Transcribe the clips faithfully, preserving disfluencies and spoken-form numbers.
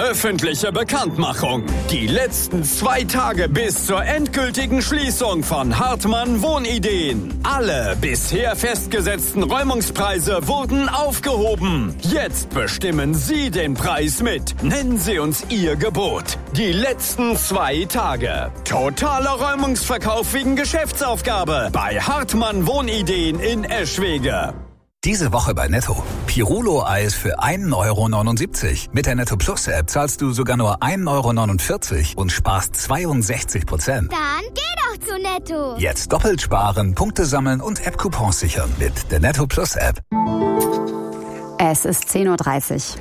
Öffentliche Bekanntmachung. Die letzten zwei Tage bis zur endgültigen Schließung von Hartmann Wohnideen. Alle bisher festgesetzten Räumungspreise wurden aufgehoben. Jetzt bestimmen Sie den Preis mit. Nennen Sie uns Ihr Gebot. Die letzten zwei Tage. Totaler Räumungsverkauf wegen Geschäftsaufgabe bei Hartmann Wohnideen in Eschwege. Diese Woche bei Netto. Pirulo-Eis für ein Euro neunundsiebzig. Mit der Netto Plus App zahlst du sogar nur ein Euro neunundvierzig und sparst zweiundsechzig Prozent. Dann geh doch zu Netto. Jetzt doppelt sparen, Punkte sammeln und App-Coupons sichern mit der Netto Plus App. Es ist zehn Uhr dreißig.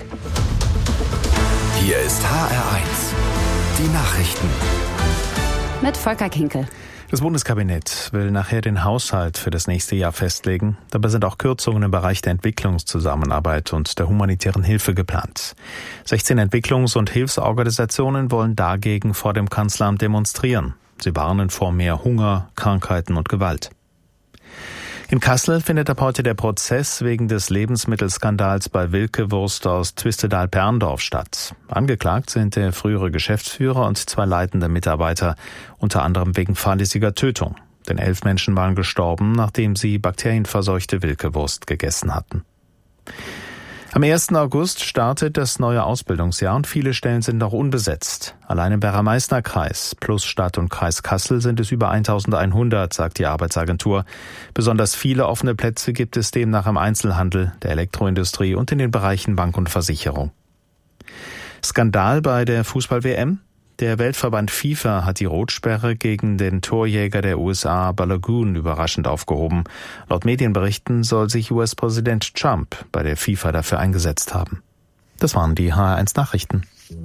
Hier ist H R eins. Die Nachrichten. Mit Volker Kinkel. Das Bundeskabinett will nachher den Haushalt für das nächste Jahr festlegen. Dabei sind auch Kürzungen im Bereich der Entwicklungszusammenarbeit und der humanitären Hilfe geplant. sechzehn Entwicklungs- und Hilfsorganisationen wollen dagegen vor dem Kanzleramt demonstrieren. Sie warnen vor mehr Hunger, Krankheiten und Gewalt. In Kassel findet ab heute der Prozess wegen des Lebensmittelskandals bei Wilke Wurst aus Twistedal-Perndorf statt. Angeklagt sind der frühere Geschäftsführer und zwei leitende Mitarbeiter, unter anderem wegen fahrlässiger Tötung. Denn elf Menschen waren gestorben, nachdem sie bakterienverseuchte Wilke-Wurst gegessen hatten. Am ersten August startet das neue Ausbildungsjahr und viele Stellen sind noch unbesetzt. Allein im Werra-Meißner-Kreis plus Stadt und Kreis Kassel sind es über eintausendeinhundert, sagt die Arbeitsagentur. Besonders viele offene Plätze gibt es demnach im Einzelhandel, der Elektroindustrie und in den Bereichen Bank und Versicherung. Skandal bei der Fußball-W M? Der Weltverband FIFA hat die Rotsperre gegen den Torjäger der U S A Balogun überraschend aufgehoben. Laut Medienberichten soll sich U S-Präsident Trump bei der FIFA dafür eingesetzt haben. Das waren die H R eins Nachrichten.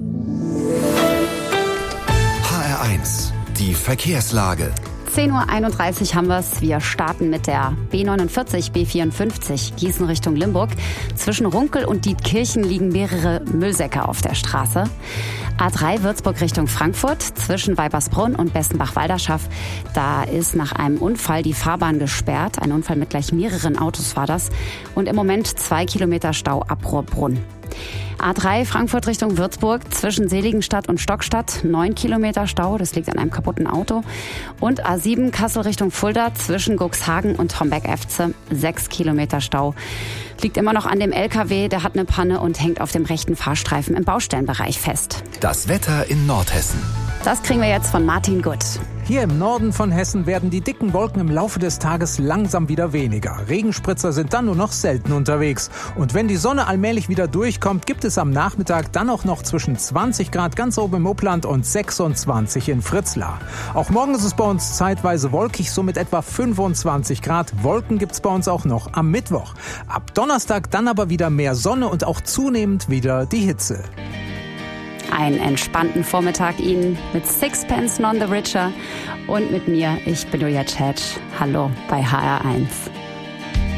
H R eins, die Verkehrslage. zehn Uhr einunddreißig haben wir es. Wir starten mit der B neunundvierzig, B vierundfünfzig, Gießen Richtung Limburg. Zwischen Runkel und Dietkirchen liegen mehrere Müllsäcke auf der Straße. A drei Würzburg Richtung Frankfurt, zwischen Weibersbrunn und Bessenbach-Walderschaff. Da ist nach einem Unfall die Fahrbahn gesperrt. Ein Unfall mit gleich mehreren Autos war das. Und im Moment zwei Kilometer Stau ab Rohrbrunn. A drei Frankfurt Richtung Würzburg, zwischen Seligenstadt und Stockstadt, neun Kilometer Stau, das liegt an einem kaputten Auto. Und A sieben Kassel Richtung Fulda, zwischen Guxhagen und Homberg-Efze, sechs Kilometer Stau. Liegt immer noch an dem L K W, der hat eine Panne und hängt auf dem rechten Fahrstreifen im Baustellenbereich fest. Das Wetter in Nordhessen. Das kriegen wir jetzt von Martin Gutt. Hier im Norden von Hessen werden die dicken Wolken im Laufe des Tages langsam wieder weniger. Regenspritzer sind dann nur noch selten unterwegs. Und wenn die Sonne allmählich wieder durchkommt, gibt es am Nachmittag dann auch noch zwischen zwanzig Grad ganz oben im Upland und sechsundzwanzig in Fritzlar. Auch morgen ist es bei uns zeitweise wolkig, so mit etwa fünfundzwanzig Grad. Wolken gibt's bei uns auch noch am Mittwoch. Ab Donnerstag dann aber wieder mehr Sonne und auch zunehmend wieder die Hitze. Einen entspannten Vormittag Ihnen mit Sixpence None the Richer und mit mir, ich bin Julia Tschetsch. Hallo bei H R eins.